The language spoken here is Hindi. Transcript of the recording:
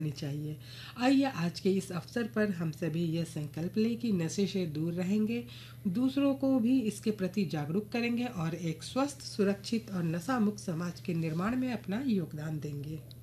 करनी चाहिए। आइए आज के इस अवसर पर हम सभी यह संकल्प लें कि नशे से दूर रहेंगे, दूसरों को भी इसके प्रति जागरूक करेंगे और एक स्वस्थ, सुरक्षित और नशा मुक्त समाज के निर्माण में अपना योगदान देंगे।